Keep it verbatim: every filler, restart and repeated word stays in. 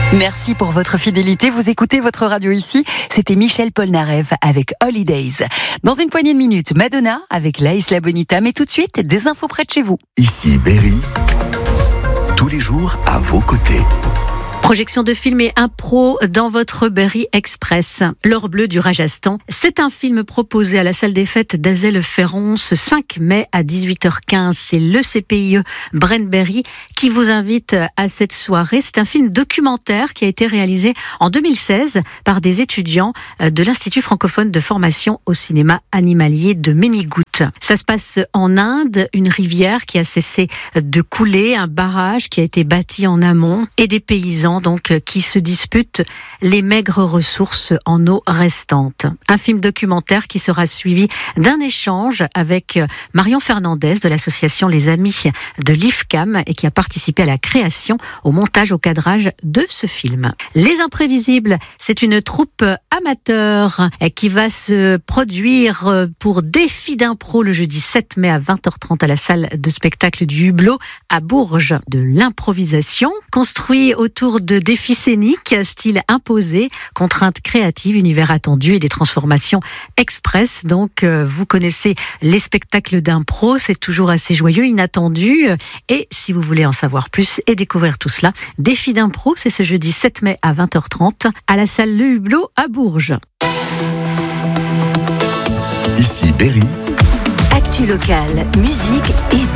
Merci pour votre fidélité. Vous écoutez votre radio ici. C'était Michel Polnareff avec Holidays. Dans une poignée de minutes, Madonna avec La Isla Bonita. Mais tout de suite, des infos près de chez vous. Ici Berry, tous les jours à vos côtés. Projection de film et impro dans votre Berry Express. L'heure bleue du Rajasthan. C'est un film proposé à la salle des fêtes d'Azelle-Ferron ce cinq mai à dix-huit heures quinze. C'est le C P I E Brennberry qui vous invite à cette soirée. C'est un film documentaire qui a été réalisé en deux mille seize par des étudiants de l'Institut francophone de formation au cinéma animalier de Ménigout. Ça se passe en Inde, une rivière qui a cessé de couler, un barrage qui a été bâti en amont et des paysans donc qui se disputent les maigres ressources en eau restantes. Un film documentaire qui sera suivi d'un échange avec Marion Fernandez de l'association Les Amis de l'I F C A M et qui a participé à la création, au montage, au cadrage de ce film. Les Imprévisibles, c'est une troupe amateur qui va se produire pour Défi d'impro le jeudi sept mai à vingt heures trente à la salle de spectacle du Hublot à Bourges. De l'improvisation construit autour de défis scéniques, style imposé, contraintes créatives, univers attendu et des transformations express. Donc, euh, vous connaissez les spectacles d'impro, c'est toujours assez joyeux, inattendu. Et si vous voulez en savoir plus et découvrir tout cela, Défi d'impro, c'est ce jeudi sept mai à vingt heures trente à la salle Le Hublot à Bourges. Ici Berry. Actu locale, musique et